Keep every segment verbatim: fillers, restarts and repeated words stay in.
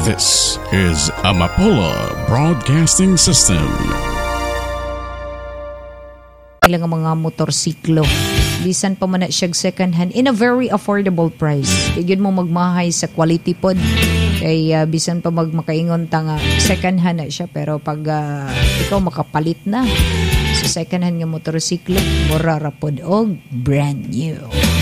This is Amapola Broadcasting System. Ilang mga motorsiklo. Bisan pa man na siya second hand in a very affordable price. Bigyan mo magmahay sa quality pod. Kay uh, bisan pa magmakaingon tanga second hand na siya, pero pag uh, ikaw makapalit na sa second hand nga motorsiklo, mura ra pod og brand new.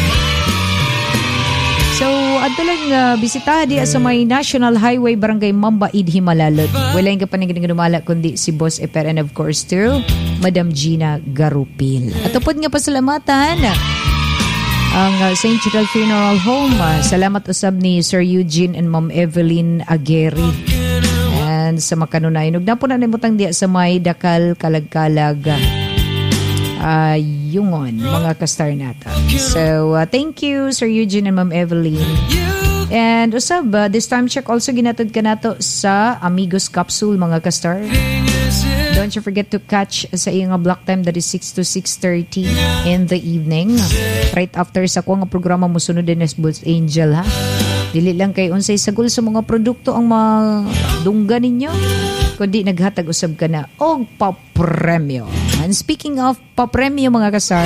So, adto lang uh, bisita di sa may National Highway Barangay Mambaid, Himalalod. Wala yung kapaningin nga dumala kundi si Boss Eper and of course too, Madam Gina Garupil. At upod nga pasalamatan ang uh, Saint Jude Funeral Home. Uh, salamat usab ni Sir Eugene and Ma'am Evelyn Agueri. And sa makanunayon, na po na nimutang diya sa may Dakal Kalagkalag. Uh, yungon, mga kastar nata. So, uh, thank you, Sir Eugene and Ma'am Evelyn. And usab, uh, this time check also ginatod ka nato sa Amigos Capsule, mga kastar. Don't you forget to catch sa iyong block time that is six to six thirty in the evening. Right after sa kuha nga programa mo sunod din as Bulls Angel, ha? Dili lang kay unsay sagol sa mga produkto ang madungga ninyo, kundi naghatag usab ka na og papremyo. And speaking of papremyo, mga kasar,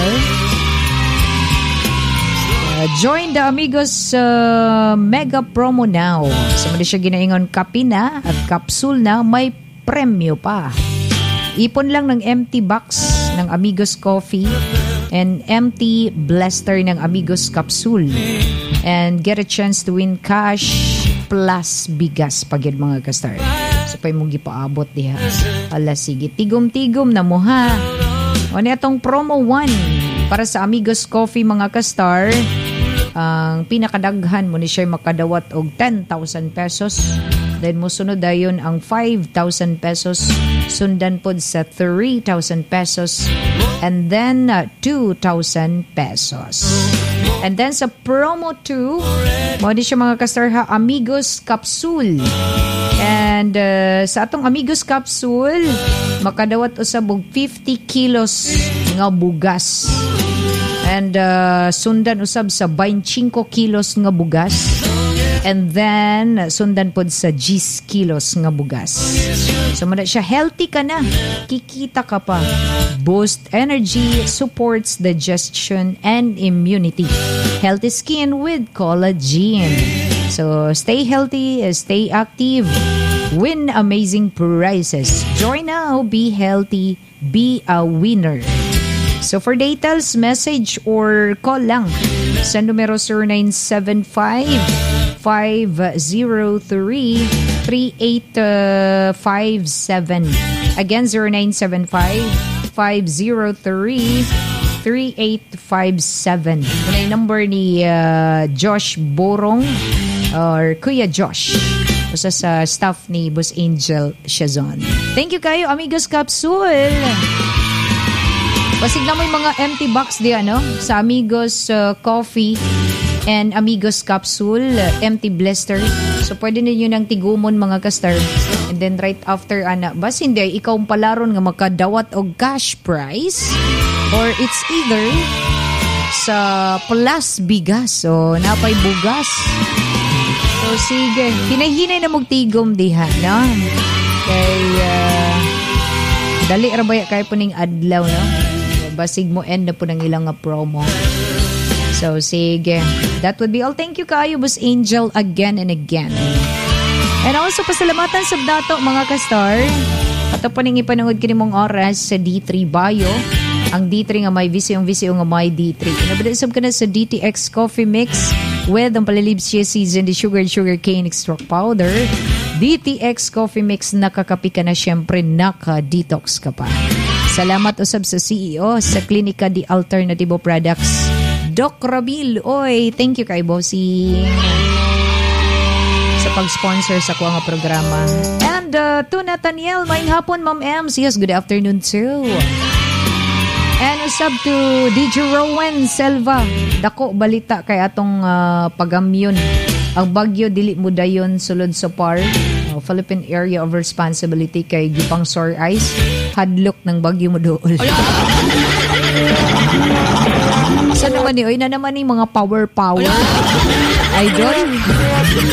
uh, join the Amigos uh, Mega Promo now. Sa so, siya ginaingon kape na at capsule na, may premyo pa. Ipon lang ng empty box ng Amigos Coffee and empty blaster ng Amigos Capsule and get a chance to win cash plus bigas pagid, mga kastar. So pay mong gipaabot diha. Ala sige, tigom-tigom na mo ha. O na itong promo one para sa Amigos Coffee, mga kastar. Ang pinakadaghan mo ni siya makadawat og ten thousand pesos. Then mo sunod dayon ang five thousand pesos. Sundan pod sa three thousand pesos. And then uh, two thousand pesos. And then sa promo two, mo di siya, mga kastar ha, Amigos Capsule. And uh, sa atong Amigos Capsule, makadawat usab og fifty kilos nga bugas. And uh, sundan usab sa twenty-five kilos nga bugas. And then sundan pod sa ten kilos nga bugas. So muna siya, healthy ka na, kikita ka pa. Boost energy, supports digestion and immunity. Healthy skin with collagen. So stay healthy, stay active, win amazing prizes. Join now, be healthy, be a winner. So for details, message or call lang sa numero zero nine seven five, five zero three, three eight five seven. Again, zero nine seven five, five zero three, three eight five seven. Ito yung number ni uh, Josh Borong or Kuya Josh. Usa sa staff ni Boss Angel Shazon. Thank you kayo, Amigos Capsule. Pasig na may mga empty box di ano sa Amigos uh, Coffee and Amigos Capsule, uh, empty blister. So pwede ninyo nang tigumon, mga kastar. And then right after ana, bas hindi ikaw palaron nga makadawat og cash prize or it's either sa plus bigas o napay bugas. So sige, hinay-hinay na magtigom diha, no? Kay uh, dali ra baya kay puning adlaw, no? Basig mo end na po ng ilang promo. So, sige. That would be all. Thank you kayo, Boss Angel, again and again. And also, pasalamatan sa dato, mga kastar. At po nang ipanood ka mong oras sa D three Bio. Ang D three nga may visiyong-visyo nga may D three. Nabadasab ka na sa D T X Coffee Mix with ang palilibs chia season, the sugar sugar cane extract powder. D T X Coffee Mix, nakakapi ka na, syempre naka-detox ka pa. Salamat usab sa C E O sa Klinika di Alternativo Products, Doc Rabil. Oy, thank you kay Bossy sa pag-sponsor sa kuha nga programa. And uh, to Nathaniel, maing hapon, Ma'am Ems. Yes, good afternoon too. And usab to D J Rowan Selva. Dako balita kay atong uh, pagamyon. Ang bagyo dili mo dayon sulod sa par. Uh, Philippine Area of Responsibility kay gipang sore eyes. Hadlok ng bagyo mo dool. Sa naman ni, oy na naman ni mga power power. Idol.